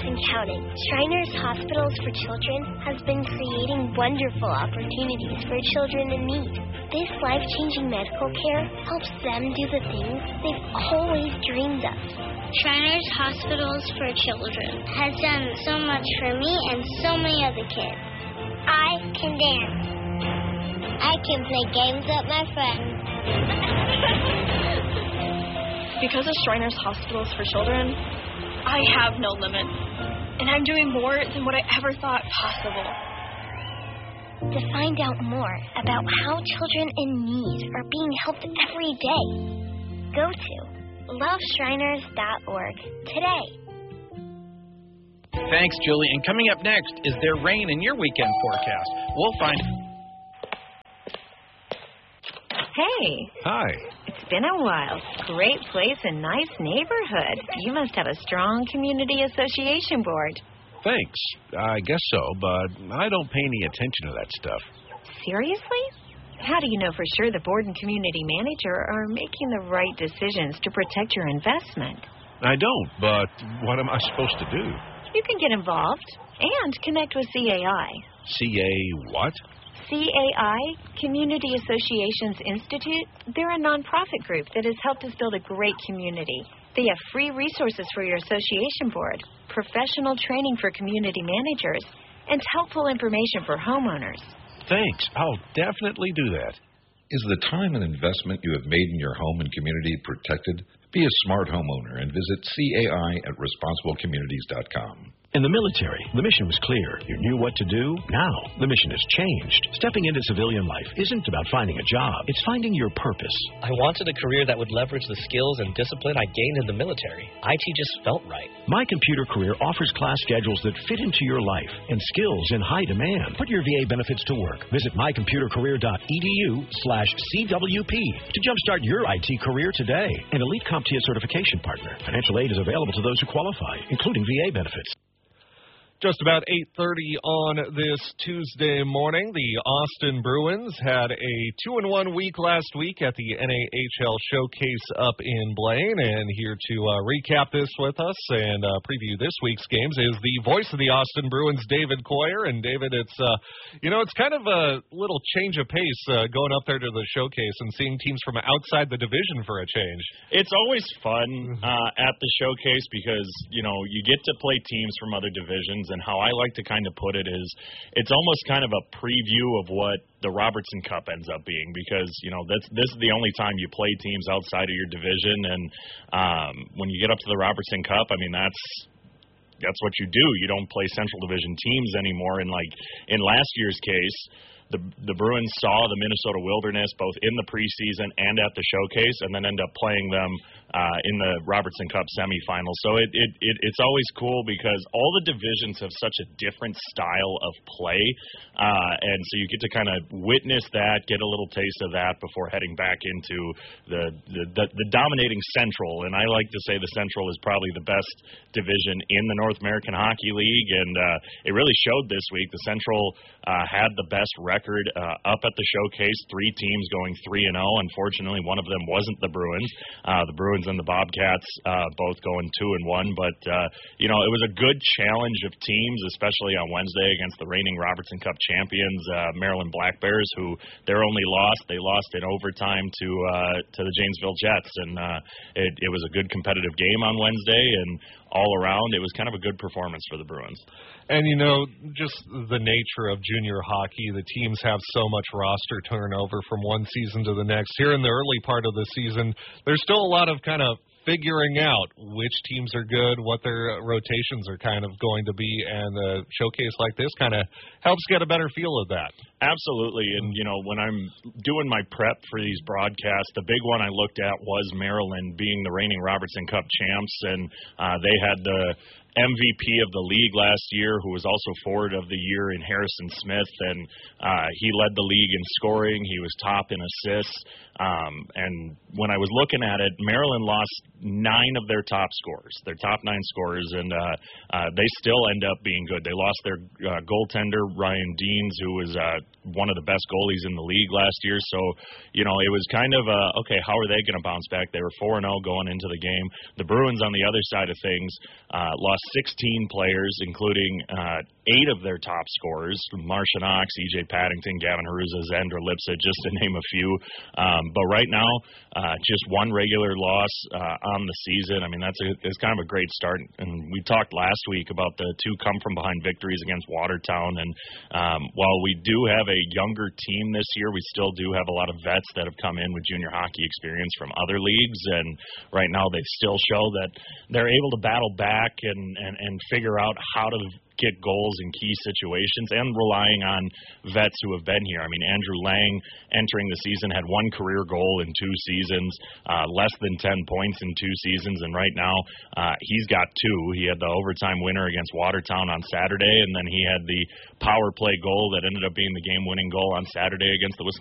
years and counting, Shriners Hospitals for Children has been creating wonderful opportunities for children in need. This life-changing medical care helps them do the things they've always dreamed of. Shriners Hospitals for Children has done so much for me and so many other kids. I can dance. I can play games with my friends. Because of Shriners Hospitals for Children, I have no limits, and I'm doing more than what I ever thought possible. To find out more about how children in need are being helped every day, go to loveshriners.org today. Thanks, Julie. And coming up next, is there rain in your weekend forecast? We'll find... Hey. Hi. It's been a while. Great place and nice neighborhood. You must have a strong community association board. Thanks. I guess so, but I don't pay any attention to that stuff. Seriously? How do you know for sure the board and community manager are making the right decisions to protect your investment? I don't, but what am I supposed to do? You can get involved and connect with CAI. CA what? CAI, Community Associations Institute, they're a nonprofit group that has helped us build a great community. They have free resources for your association board, professional training for community managers, and helpful information for homeowners. Thanks. I'll definitely do that. Is the time and investment you have made in your home and community protected? Be a smart homeowner and visit CAI at responsiblecommunities.com. In the military, the mission was clear. You knew what to do. Now, the mission has changed. Stepping into civilian life isn't about finding a job. It's finding your purpose. I wanted a career that would leverage the skills and discipline I gained in the military. IT just felt right. My Computer Career offers class schedules that fit into your life and skills in high demand. Put your VA benefits to work. Visit mycomputercareer.edu/CWP to jumpstart your IT career today. An elite CompTIA certification partner. Financial aid is available to those who qualify, including VA benefits. Just about 8:30 on this Tuesday morning, the Austin Bruins had a 2-1 week last week at the NAHL Showcase up in Blaine, and here to recap this with us and preview this week's games is the voice of the Austin Bruins, David Coyer. And David, it's it's kind of a little change of pace going up there to the Showcase and seeing teams from outside the division for a change. It's always fun at the Showcase because you get to play teams from other divisions. And how I like to kind of put it is it's almost kind of a preview of what the Robertson Cup ends up being because, this is the only time you play teams outside of your division. And when you get up to the Robertson Cup, I mean, that's what you do. You don't play Central Division teams anymore. And like in last year's case, the Bruins saw the Minnesota Wilderness both in the preseason and at the Showcase, and then end up playing them in the Robertson Cup semifinals. So it's always cool because all the divisions have such a different style of play, and so you get to kind of witness that, get a little taste of that before heading back into the dominating Central. And I like to say the Central is probably the best division in the North American Hockey League, and it really showed this week. The Central had the best record up at the Showcase, 3 teams going 3-0. Unfortunately, one of them wasn't the Bruins. The Bruins and the Bobcats both going 2-1. But, it was a good challenge of teams, especially on Wednesday against the reigning Robertson Cup champions, Maryland Black Bears, who their only loss, they lost in overtime to the Janesville Jets. And it was a good competitive game on Wednesday, and all around, it was kind of a good performance for the Bruins. And, just the nature of junior hockey, the teams have so much roster turnover from one season to the next. Here in the early part of the season, there's still a lot of kind of figuring out which teams are good, what their rotations are kind of going to be, and a Showcase like this kind of helps get a better feel of that. Absolutely, and when I'm doing my prep for these broadcasts, the big one I looked at was Maryland being the reigning Robertson Cup champs, and they had the MVP of the league last year, who was also forward of the year in Harrison Smith, and he led the league in scoring. He was top in assists, and when I was looking at it, Maryland lost 9 of their top scorers, their top 9 scorers, and they still end up being good. They lost their goaltender, Ryan Deans, who was one of the best goalies in the league last year. So, it was kind of, okay, how are they going to bounce back? They were 4-0 going into the game. The Bruins, on the other side of things, lost 16 players, including 8 of their top scorers, Marsha Knox, E.J. Paddington, Gavin Haruza, Zandra Lipsa, just to name a few. But right now, just one regular loss on the season. I mean, it's kind of a great start. And we talked last week about the 2 come-from-behind victories against Watertown. And while we do have a younger team this year, we still do have a lot of vets that have come in with junior hockey experience from other leagues. And right now, they still show that they're able to battle back and figure out how to get goals in key situations, and relying on vets who have been here. I mean, Andrew Lang, entering the season, had 1 career goal in 2 seasons, less than 10 points in 2 seasons, and right now he's got 2. He had the overtime winner against Watertown on Saturday, and then he had the power play goal that ended up being the game-winning goal on Saturday against the Wisconsin